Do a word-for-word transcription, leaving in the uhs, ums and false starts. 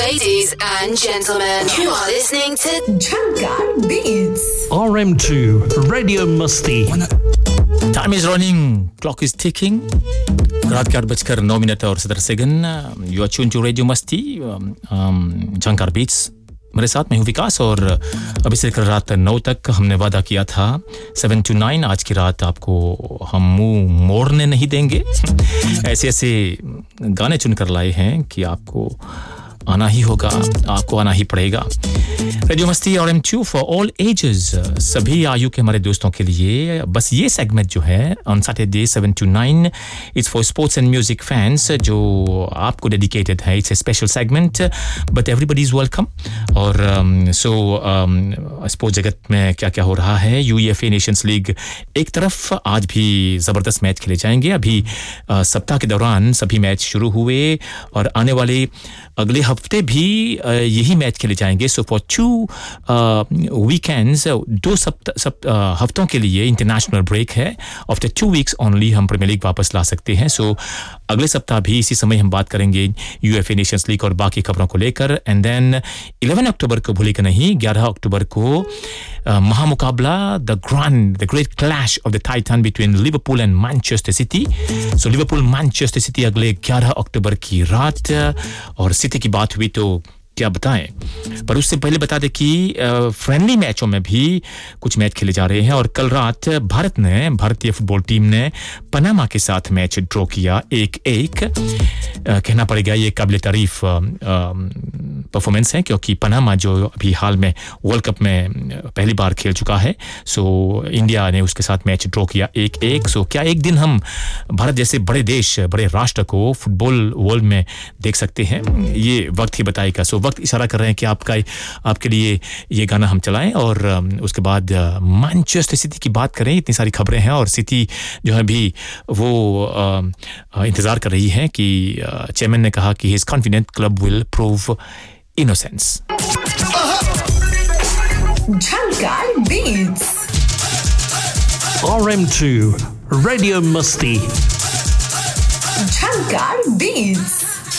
Ladies and gentlemen, you are listening to Jhankar Beats. R M two Radio Musti. Time is running, clock is ticking. रात के आठ बजकर नौ minute और सत्रह second. You are tuned to Radio Musti, Jhankar Beats. मेरे साथ मैं हूँ विकास और अभी से लेकर रात नौ तक हमने वादा किया था सेवन टू नाइन. आज की रात आपको हम मुंह मोड़ने नहीं देंगे. ऐसे ऐसे गाने चुनकर लाए हैं कि आपको आना ही होगा, आपको आना ही पड़ेगा. रेडियो मस्ती और M to for all ages, सभी आयु के हमारे दोस्तों के लिए. बस ये सेगमेंट जो है on Saturday seven to nine, it's for sports and music fans, जो आपको डेडिकेटेड है. It's a special segment but everybody is welcome. और सो स्पोर्ट्स जगत में क्या क्या हो रहा है. यूईएफए नेशंस लीग एक तरफ, आज भी ज़बरदस्त मैच खेले जाएंगे. अभी uh, सप्ताह के दौरान सभी मैच शुरू हुए और आने वाले अगले हफ्ते भी यही मैच खेले जाएंगे. सो फॉर टू वीकेंड्स, दो सप्ताह हफ्तों के लिए इंटरनेशनल ब्रेक है. आफ्टर टू वीक्स ओनली हम प्रीमियर लीग वापस ला सकते हैं. सो अगले सप्ताह भी इसी समय हम बात करेंगे यूएफए नेशंस लीग और बाकी खबरों को लेकर. एंड देन इलेवन अक्टूबर को भूलेगा नहीं, ग्यारह अक्टूबर को uh, महामुकाबला, the grand the great clash of the Titan between Liverpool and Manchester city. So Liverpool Manchester city अगले ग्यारह अक्टूबर की रात. और सिटी की बात हुई तो क्या बताएं, पर उससे पहले बता दें कि फ्रेंडली मैचों में भी कुछ मैच खेले जा रहे हैं. और कल रात भारत ने भारतीय फुटबॉल टीम ने पनामा के साथ मैच ड्रॉ किया एक एक. कहना पड़ेगा ये काबिल तारीफ परफॉर्मेंस है, क्योंकि पनामा जो अभी हाल में वर्ल्ड कप में पहली बार खेल चुका है, सो इंडिया ने उसके साथ मैच ड्रॉ किया एक एक. सो क्या एक दिन हम भारत जैसे बड़े देश, बड़े राष्ट्र को फुटबॉल वर्ल्ड में देख सकते हैं? ये वक्त ही बताएगा. सो वक्त इशारा कर रहे हैं कि आपका आपके लिए ये गाना हम चलाएं और उसके बाद मैनचेस्टर सिटी की बात करें. इतनी सारी खबरें हैं और सिटी जो है भी वो इंतजार कर रही है कि चेयरमैन ने कहा कि his confident club will prove innocence. Jhankar Beats. R M two Radio Musti. Jhankar Beats.